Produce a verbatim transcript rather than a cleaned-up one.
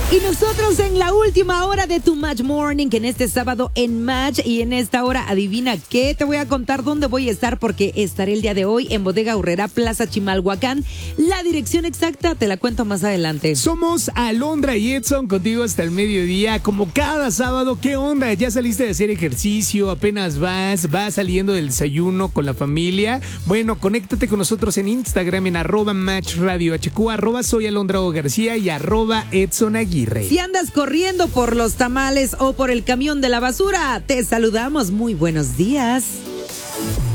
Y nosotros en la última hora de tu Match Morning, que en este sábado en Match y en esta hora, adivina qué, te voy a contar dónde voy a estar porque estaré el día de hoy en Bodega Aurrera, Plaza Chimalhuacán. La dirección exacta te la cuento más adelante. Somos Alondra y Edson contigo hasta el mediodía, como cada sábado. ¿Qué onda? ¿Ya saliste de hacer ejercicio? ¿Apenas vas? ¿Vas saliendo del desayuno con la familia? Bueno, conéctate con nosotros en Instagram en arroba Match Radio H Q, arroba soy Alondra O García y arroba Edson Aguirre. Si andas corriendo por los tamales o por el camión de la basura, te saludamos. Muy buenos días.